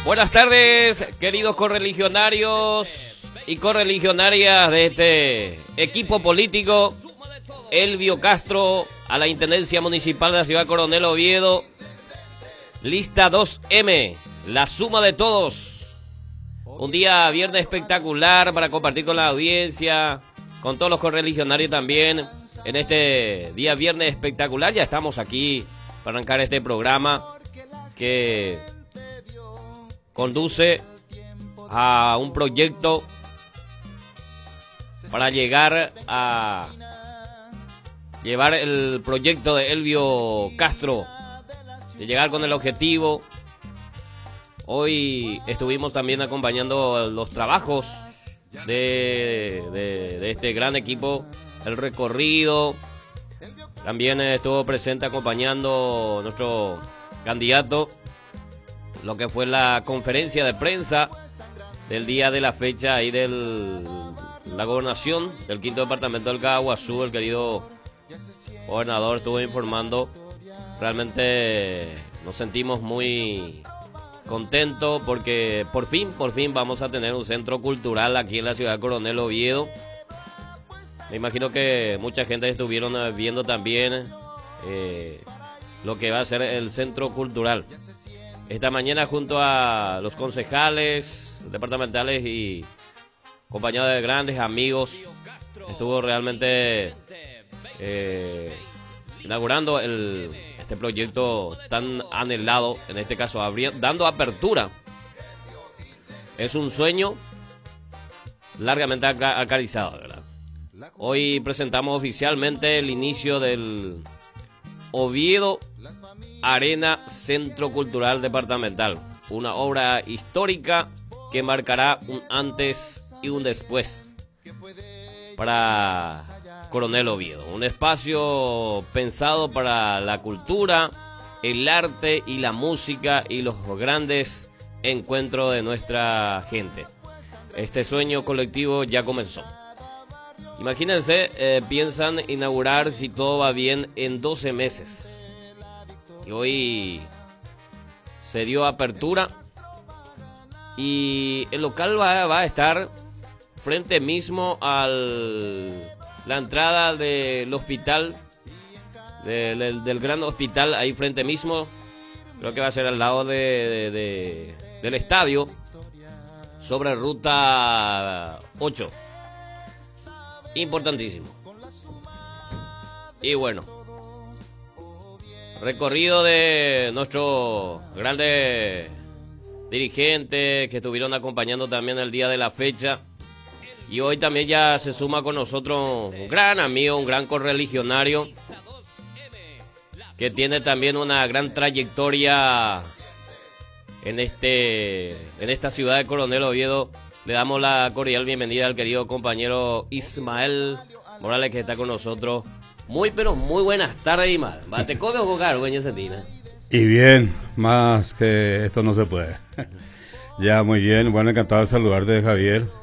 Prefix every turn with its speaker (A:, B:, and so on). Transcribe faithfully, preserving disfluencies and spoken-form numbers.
A: Buenas tardes, queridos correligionarios y correligionarias de este equipo político. Elvio Castro a la Intendencia Municipal de la Ciudad Coronel Oviedo. Lista dos eme, la suma de todos. Un día viernes espectacular para compartir con la audiencia, con todos los correligionarios también. En este día viernes espectacular ya estamos aquí para arrancar este programa que conduce a un proyecto para llegar a llevar el proyecto de Elvio Castro, de llegar con el objetivo. Hoy estuvimos también acompañando los trabajos de, de, de este gran equipo, el recorrido. También estuvo presente acompañando nuestro candidato lo que fue la conferencia de prensa del día de la fecha ahí de la gobernación del quinto departamento del Caguazú. El querido gobernador estuvo informando. Realmente nos sentimos muy contentos porque por fin, por fin vamos a tener un centro cultural aquí en la ciudad de Coronel Oviedo. Me imagino que mucha gente estuvieron viendo también eh, lo que va a ser el centro cultural. Esta mañana junto a los concejales departamentales y compañeros de grandes amigos estuvo realmente eh, inaugurando el, este proyecto tan anhelado, en este caso abri- dando apertura. Es un sueño largamente aca- acariciado, ¿verdad? Hoy presentamos oficialmente el inicio del Oviedo Arena Centro Cultural Departamental, una obra histórica que marcará un antes y un después para Coronel Oviedo, un espacio pensado para la cultura, el arte y la música y los grandes encuentros de nuestra gente. Este sueño colectivo ya comenzó. Imagínense, eh, piensan inaugurar, si todo va bien, en doce meses. Y hoy se dio apertura y el local va, va a estar frente mismo a la entrada del hospital, de, del, del gran hospital, ahí frente mismo. Creo que va a ser al lado de, de, de, del estadio, sobre ruta ocho. Importantísimo. Y bueno, recorrido de nuestros grandes dirigentes que estuvieron acompañando también el día de la fecha. Y hoy también ya se suma con nosotros un gran amigo, un gran correligionario que tiene también una gran trayectoria en este en esta ciudad de Coronel Oviedo. Le damos la cordial bienvenida al querido compañero Ismael Morales, que está con nosotros. Muy, pero muy buenas tardes, Ismael. ¿Te come o jugar, güey, Sentina?
B: Y bien, más que esto no se puede. Ya, muy bien. Bueno, encantado de saludarte, Javier.